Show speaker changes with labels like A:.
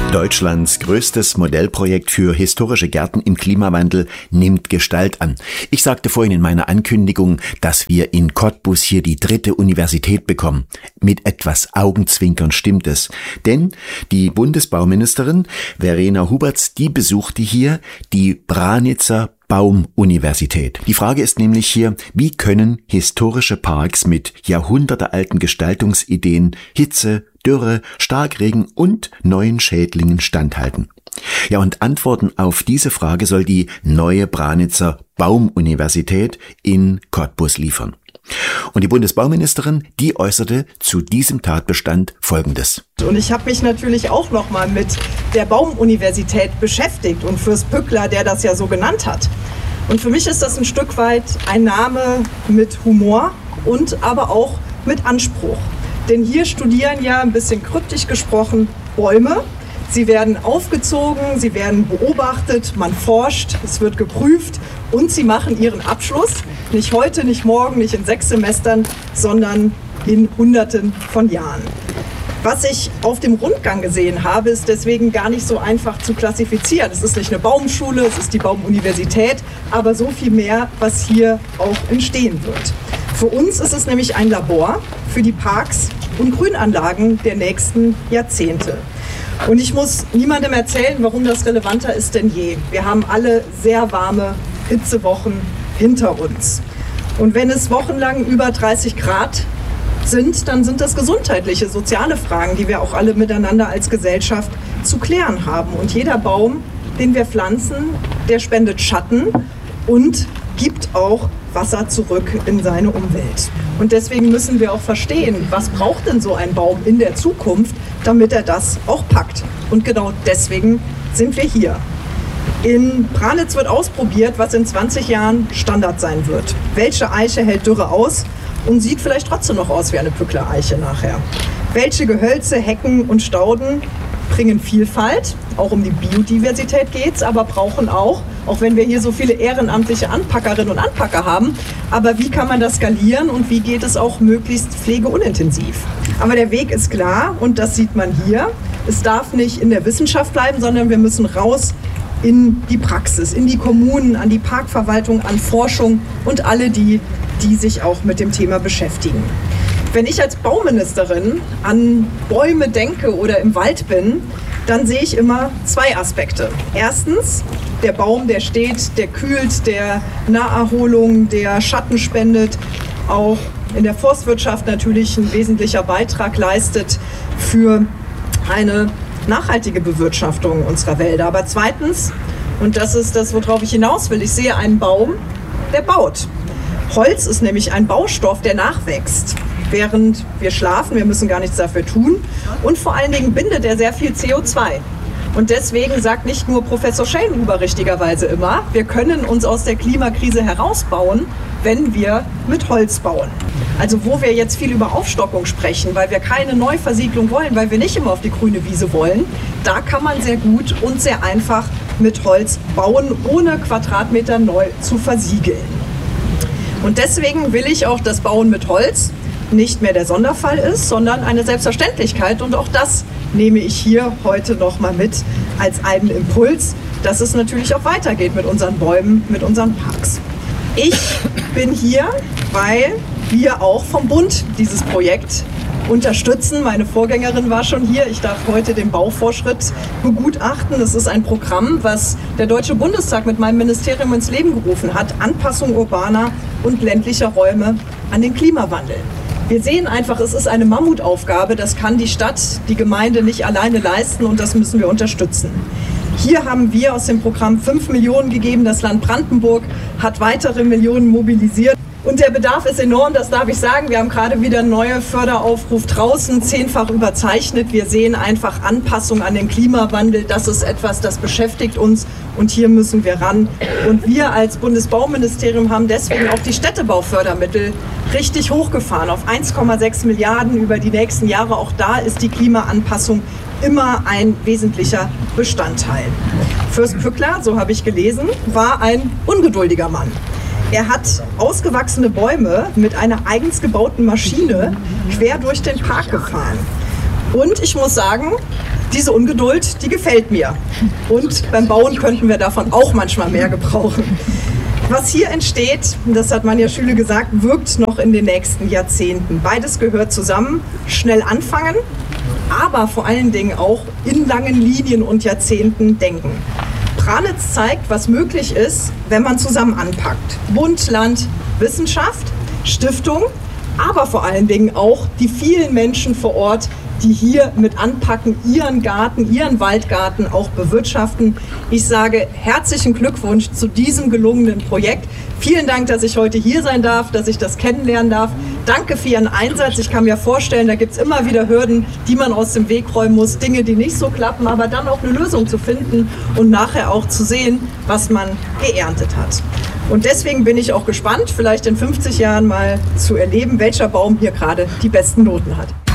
A: Deutschlands größtes Modellprojekt für historische Gärten im Klimawandel nimmt Gestalt an. Ich sagte vorhin in meiner Ankündigung, dass wir in Cottbus hier die 3. Universität bekommen. Mit etwas Augenzwinkern stimmt es. Denn die Bundesbauministerin Verena Huberts, die besuchte hier die Branitzer Baumuniversität. Die Frage ist nämlich hier, wie können historische Parks mit jahrhundertealten Gestaltungsideen Hitze, Dürre, Starkregen und neuen Schädlingen standhalten? Ja, und Antworten auf diese Frage soll die neue Branitzer Baumuniversität in Cottbus liefern. Und die Bundesbauministerin, die äußerte zu diesem Tatbestand Folgendes.
B: Und ich habe mich natürlich auch nochmal mit der Baumuniversität beschäftigt und Fürst Pückler, der das ja so genannt hat. Und für mich ist das ein Stück weit ein Name mit Humor und aber auch mit Anspruch. Denn hier studieren ja, ein bisschen kryptisch gesprochen, Bäume. Sie werden aufgezogen, sie werden beobachtet, man forscht, es wird geprüft und sie machen ihren Abschluss. Nicht heute, nicht morgen, nicht in 6 Semestern, sondern in Hunderten von Jahren. Was ich auf dem Rundgang gesehen habe, ist deswegen gar nicht so einfach zu klassifizieren. Es ist nicht eine Baumschule, es ist die Baumuniversität, aber so viel mehr, was hier auch entstehen wird. Für uns ist es nämlich ein Labor für die Parks und Grünanlagen der nächsten Jahrzehnte. Und ich muss niemandem erzählen, warum das relevanter ist denn je. Wir haben alle sehr warme Hitzewochen hinter uns. Und wenn es wochenlang über 30 Grad sind, dann sind das gesundheitliche, soziale Fragen, die wir auch alle miteinander als Gesellschaft zu klären haben. Und jeder Baum, den wir pflanzen, der spendet Schatten und gibt auch Wasser zurück in seine Umwelt. Und deswegen müssen wir auch verstehen, was braucht denn so ein Baum in der Zukunft, damit er das auch packt. Und genau deswegen sind wir hier. In Branitz wird ausprobiert, was in 20 Jahren Standard sein wird. Welche Eiche hält Dürre aus und sieht vielleicht trotzdem noch aus wie eine Pückler-Eiche nachher? Welche Gehölze, Hecken und Stauden bringen Vielfalt, auch um die Biodiversität geht's, aber brauchen auch wenn wir hier so viele ehrenamtliche Anpackerinnen und Anpacker haben, aber wie kann man das skalieren und wie geht es auch möglichst pflegeunintensiv? Aber der Weg ist klar und das sieht man hier. Es darf nicht in der Wissenschaft bleiben, sondern wir müssen raus in die Praxis, in die Kommunen, an die Parkverwaltung, an Forschung und alle die sich auch mit dem Thema beschäftigen. Wenn ich als Bauministerin an Bäume denke oder im Wald bin, dann sehe ich immer 2 Aspekte. Erstens, der Baum, der steht, der kühlt, der Naherholung, der Schatten spendet, auch in der Forstwirtschaft natürlich ein wesentlicher Beitrag leistet für eine nachhaltige Bewirtschaftung unserer Wälder. Aber zweitens, und das ist das, worauf ich hinaus will, ich sehe einen Baum, der baut. Holz ist nämlich ein Baustoff, der nachwächst. Während wir schlafen, wir müssen gar nichts dafür tun. Und vor allen Dingen bindet er sehr viel CO2. Und deswegen sagt nicht nur Professor Schellenhuber richtigerweise immer, wir können uns aus der Klimakrise herausbauen, wenn wir mit Holz bauen. Also wo wir jetzt viel über Aufstockung sprechen, weil wir keine Neuversiegelung wollen, weil wir nicht immer auf die grüne Wiese wollen, da kann man sehr gut und sehr einfach mit Holz bauen, ohne Quadratmeter neu zu versiegeln. Und deswegen will ich auch das Bauen mit Holz nicht mehr der Sonderfall ist, sondern eine Selbstverständlichkeit. Und auch das nehme ich hier heute nochmal mit als einen Impuls, dass es natürlich auch weitergeht mit unseren Bäumen, mit unseren Parks. Ich bin hier, weil wir auch vom Bund dieses Projekt unterstützen. Meine Vorgängerin war schon hier. Ich darf heute den Baufortschritt begutachten. Das ist ein Programm, was der Deutsche Bundestag mit meinem Ministerium ins Leben gerufen hat. Anpassung urbaner und ländlicher Räume an den Klimawandel. Wir sehen einfach, es ist eine Mammutaufgabe. Das kann die Stadt, die Gemeinde nicht alleine leisten und das müssen wir unterstützen. Hier haben wir aus dem Programm 5 Millionen gegeben. Das Land Brandenburg hat weitere Millionen mobilisiert. Und der Bedarf ist enorm, das darf ich sagen. Wir haben gerade wieder einen neuen Förderaufruf draußen, 10-fach überzeichnet. Wir sehen einfach Anpassung an den Klimawandel. Das ist etwas, das beschäftigt uns und hier müssen wir ran. Und wir als Bundesbauministerium haben deswegen auch die Städtebaufördermittel richtig hochgefahren auf 1,6 Milliarden über die nächsten Jahre. Auch da ist die Klimaanpassung immer ein wesentlicher Bestandteil. Fürst Pückler, so habe ich gelesen, war ein ungeduldiger Mann. Er hat ausgewachsene Bäume mit einer eigens gebauten Maschine quer durch den Park gefahren. Und ich muss sagen, diese Ungeduld, die gefällt mir. Und beim Bauen könnten wir davon auch manchmal mehr gebrauchen. Was hier entsteht, das hat Manja Schüle gesagt, wirkt noch in den nächsten Jahrzehnten. Beides gehört zusammen, schnell anfangen, aber vor allen Dingen auch in langen Linien und Jahrzehnten denken. Pralitz zeigt, was möglich ist, wenn man zusammen anpackt. Bund, Land, Wissenschaft, Stiftung, aber vor allen Dingen auch die vielen Menschen vor Ort, die hier mit anpacken, ihren Garten, ihren Waldgarten auch bewirtschaften. Ich sage herzlichen Glückwunsch zu diesem gelungenen Projekt. Vielen Dank, dass ich heute hier sein darf, dass ich das kennenlernen darf. Danke für Ihren Einsatz. Ich kann mir vorstellen, da gibt es immer wieder Hürden, die man aus dem Weg räumen muss, Dinge, die nicht so klappen, aber dann auch eine Lösung zu finden und nachher auch zu sehen, was man geerntet hat. Und deswegen bin ich auch gespannt, vielleicht in 50 Jahren mal zu erleben, welcher Baum hier gerade die besten Noten hat.